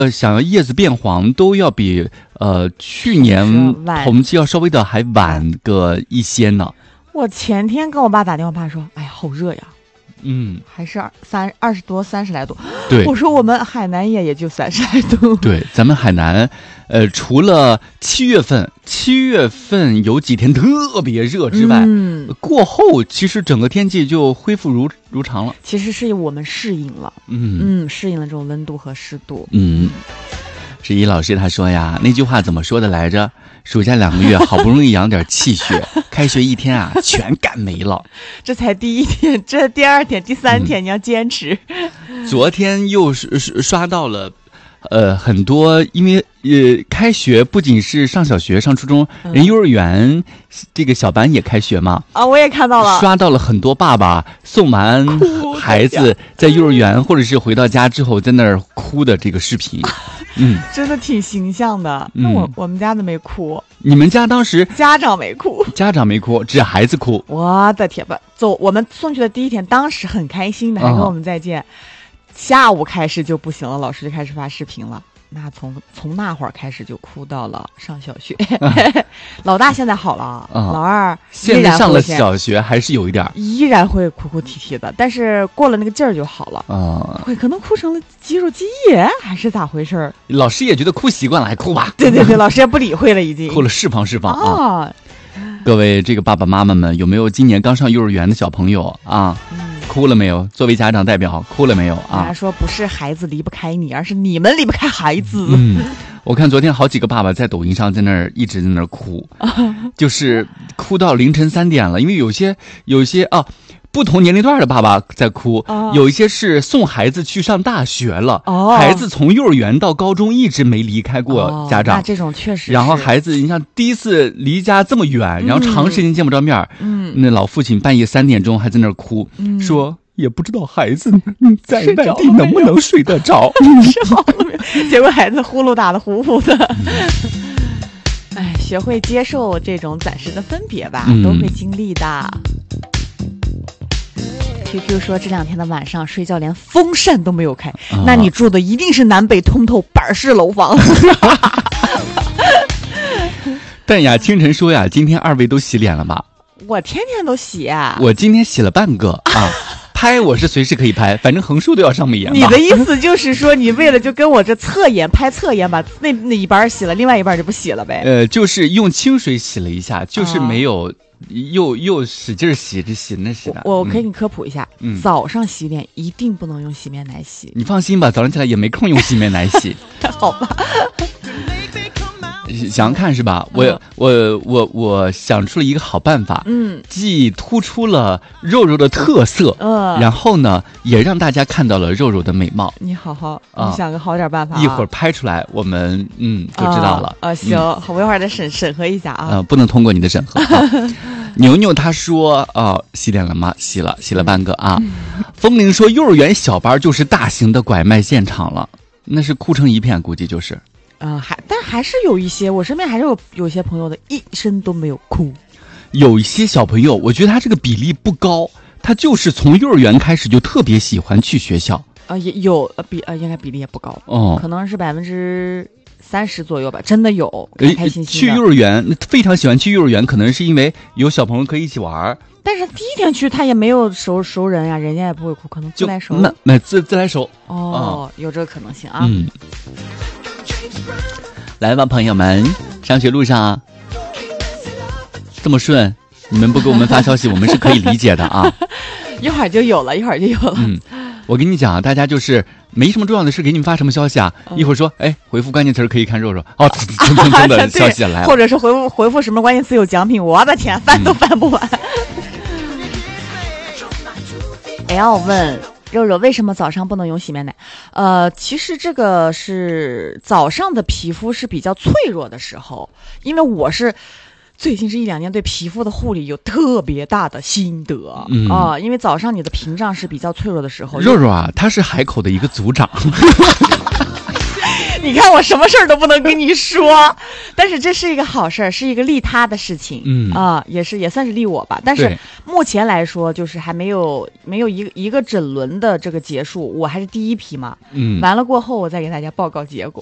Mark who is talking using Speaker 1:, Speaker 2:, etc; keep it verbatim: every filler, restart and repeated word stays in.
Speaker 1: 呃想要叶子变黄，都要比呃去年同期要稍微的还晚个一些呢。
Speaker 2: 我前天跟我爸打电话，爸说：“哎呀，好热呀。”
Speaker 1: 嗯，
Speaker 2: 还是二三二十多三十来度。
Speaker 1: 对，
Speaker 2: 我说我们海南也也就三十来度。
Speaker 1: 对，咱们海南，呃，除了七月份，七月份有几天特别热之外，
Speaker 2: 嗯，
Speaker 1: 过后其实整个天气就恢复如如常了。
Speaker 2: 其实是我们适应了，
Speaker 1: 嗯
Speaker 2: 嗯，适应了这种温度和湿度。
Speaker 1: 嗯，十一老师他说呀，那句话怎么说的来着？暑假两个月，好不容易养点气血，开学一天啊，全干没了。
Speaker 2: 这才第一天，这第二天、第三天、嗯、你要坚持。
Speaker 1: 昨天又刷到了，呃，很多因为呃，开学不仅是上小学、上初中，
Speaker 2: 嗯、
Speaker 1: 人幼儿园这个小班也开学嘛。
Speaker 2: 啊，我也看到了，
Speaker 1: 刷到了很多爸爸送完孩子在幼儿园或者是回到家之后在那儿哭的这个视频。嗯，
Speaker 2: 真的挺形象的。那我、嗯、我们家都没哭。
Speaker 1: 你们家当时
Speaker 2: 家长没哭，
Speaker 1: 家长没哭，只孩子哭。
Speaker 2: 我的天吧！走，我们送去的第一天，当时很开心的，还跟我们再见。哦、下午开始就不行了，老师就开始发视频了。那从从那会儿开始就哭到了上小学。啊、老大现在好了，啊、老二
Speaker 1: 现在上了小学还是有一点，
Speaker 2: 依然会哭哭啼啼的，但是过了那个劲儿就好了。啊，会可能哭成了肌肉记忆还是咋回事？
Speaker 1: 老师也觉得哭习惯了，还哭吧？
Speaker 2: 对对对，老师也不理会了，已经
Speaker 1: 哭了释放释放啊。
Speaker 2: 啊
Speaker 1: 各位这个爸爸妈妈们，有没有今年刚上幼儿园的小朋友啊？嗯、哭了没有？作为家长代表，哭了没有啊？
Speaker 2: 他说不是孩子离不开你，而是你们离不开孩子。
Speaker 1: 嗯，我看昨天好几个爸爸在抖音上在那儿一直在那儿哭，就是哭到凌晨三点了，因为有些有些啊。不同年龄段的爸爸在哭、哦、有一些是送孩子去上大学了、哦、孩子从幼儿园到高中一直没离开过家长、
Speaker 2: 哦、那这种确实。
Speaker 1: 然后孩子你像第一次离家这么远、嗯、然后长时间见不着面，嗯，那老父亲半夜三点钟还在那儿哭、嗯、说也不知道孩子在外地能不能睡得着，
Speaker 2: 是好结果孩子呼噜打得呼呼的。哎，学会接受这种暂时的分别吧、嗯、都会经历的。Q Q 说这两天的晚上睡觉连风扇都没有开、啊、那你住的一定是南北通透板式楼房。
Speaker 1: 淡雅清晨说呀，今天二位都洗脸了吧？
Speaker 2: 我天天都洗啊，
Speaker 1: 我今天洗了半个啊。拍我是随时可以拍，反正横竖都要上美颜。
Speaker 2: 你的意思就是说，你为了就跟我这侧颜拍侧颜，把那那一半洗了，另外一半就不洗了呗？
Speaker 1: 呃，就是用清水洗了一下，就是没有。啊又又使劲洗这洗那洗的，
Speaker 2: 我我可以给你科普一下、嗯，早上洗脸一定不能用洗面奶洗。
Speaker 1: 你放心吧，早上起来也没空用洗面奶洗。
Speaker 2: 好吧。
Speaker 1: 想要看是吧？我、嗯、我我我想出了一个好办法，
Speaker 2: 嗯，
Speaker 1: 既突出了肉肉的特色，
Speaker 2: 嗯，
Speaker 1: 然后呢，也让大家看到了肉肉的美貌。
Speaker 2: 你好好，啊、你想个好点办法、啊，
Speaker 1: 一会儿拍出来，我们嗯就知道了。
Speaker 2: 啊，啊行、嗯，我一会儿再审审核一下啊。
Speaker 1: 呃，不能通过你的审核。啊、牛牛他说，哦，洗脸了吗？洗了，洗了半个啊。嗯、风铃说，幼儿园小班就是大型的拐卖现场了，那是哭成一片，估计就是。
Speaker 2: 嗯、呃，还但还是有一些，我身边还是有有些朋友的一声都没有哭。
Speaker 1: 有一些小朋友，我觉得他这个比例不高，他就是从幼儿园开始就特别喜欢去学校。
Speaker 2: 啊、呃，也有呃比呃应该比例也不高，
Speaker 1: 哦，
Speaker 2: 可能是百分之三十左右吧，真的有开开心心的。
Speaker 1: 去幼儿园非常喜欢去幼儿园，可能是因为有小朋友可以一起玩。
Speaker 2: 但是第一天去他也没有熟熟人呀、啊，人家也不会哭，可能自来熟。
Speaker 1: 那那自自来熟
Speaker 2: 哦、嗯，有这个可能性啊。
Speaker 1: 嗯。来吧，朋友们，上学路上这么顺，你们不给我们发消息，我们是可以理解的啊。
Speaker 2: 一会儿就有了，一会儿就有了。
Speaker 1: 嗯，我跟你讲，大家就是没什么重要的事，给你们发什么消息啊？嗯、一会儿说，哎，回复关键词可以看肉肉，哦，蹭蹭蹭的消息来了，
Speaker 2: 或者是回复回复什么关键词有奖品，我的天，翻都翻不完。嗯、L 问。肉肉为什么早上不能用洗面奶？呃，其实这个是早上的皮肤是比较脆弱的时候，因为我是最近这一两年对皮肤的护理有特别大的心得、嗯、啊，因为早上你的屏障是比较脆弱的时候。
Speaker 1: 肉肉啊，他是海口的一个组长。
Speaker 2: 你看我什么事儿都不能跟你说，但是这是一个好事儿，是一个利他的事情，
Speaker 1: 嗯
Speaker 2: 啊，也是也算是利我吧。但是目前来说，就是还没有没有一个一个诊轮的这个结束，我还是第一批嘛，
Speaker 1: 嗯，
Speaker 2: 完了过后我再给大家报告结果。